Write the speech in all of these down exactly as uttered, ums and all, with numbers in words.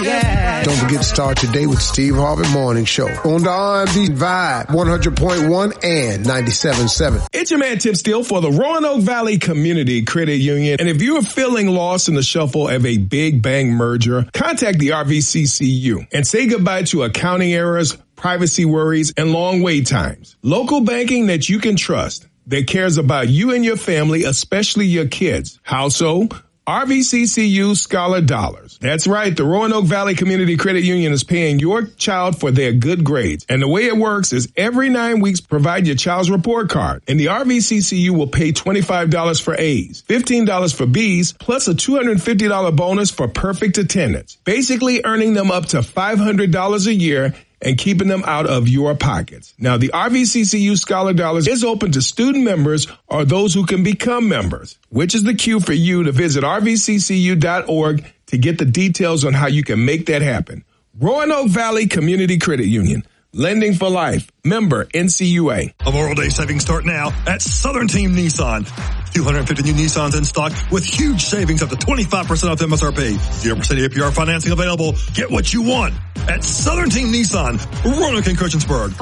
yeah. Don't forget to start today with Steve Harvey Morning Show on the R and B Vibe one hundred point one and ninety-seven point seven. It's your man Tim Steele for the Roanoke Valley Community Credit Union. And if you are feeling lost in the shuffle of a big bang merger, contact the R V C C U and say goodbye to accounting errors, privacy worries, and long wait times. Local banking that you can trust, that cares about you and your family, especially your kids. How so? R V C C U Scholar Dollars. That's right. The Roanoke Valley Community Credit Union is paying your child for their good grades. And the way it works is every nine weeks, provide your child's report card. And the R V C C U will pay twenty-five dollars for A's, fifteen dollars for B's, plus a two hundred fifty dollars bonus for perfect attendance. Basically earning them up to five hundred dollars a year and keeping them out of your pockets. Now, the R V C C U Scholar Dollars is open to student members or those who can become members, which is the cue for you to visit R V C C U dot org to get the details on how you can make that happen. Roanoke Valley Community Credit Union. Lending for life. Member N C U A. Memorial Day savings start now at Southern Team Nissan. two hundred fifty new Nissans in stock with huge savings up to twenty-five percent off M S R P. zero percent A P R financing available. Get what you want at Southern Team Nissan, Roanoke and Christiansburg.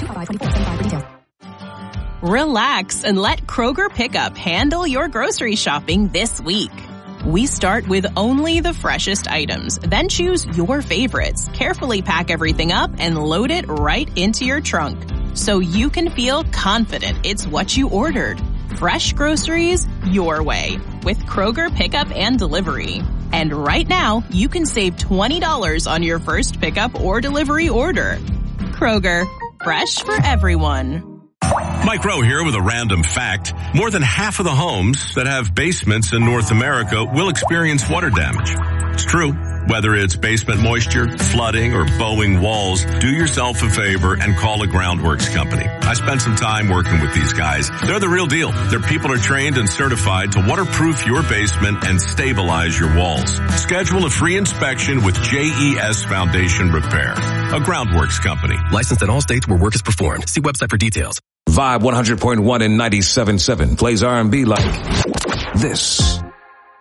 Relax and let Kroger Pickup handle your grocery shopping this week. We start with only the freshest items, then choose your favorites, carefully pack everything up, and load it right into your trunk, so you can feel confident it's what you ordered. Fresh groceries your way with Kroger Pickup and Delivery. And right now, you can save twenty dollars on your first pickup or delivery order. Kroger, fresh for everyone. Mike Rowe here with a random fact. More than half of the homes that have basements in North America will experience water damage. It's true. Whether it's basement moisture, flooding, or bowing walls, do yourself a favor and call a Groundworks company. I spent some time working with these guys. They're the real deal. Their people are trained and certified to waterproof your basement and stabilize your walls. Schedule a free inspection with J E S Foundation Repair, a Groundworks company. Licensed in all states where work is performed. See website for details. Vibe one hundred point one and ninety-seven point seven plays R and B like this.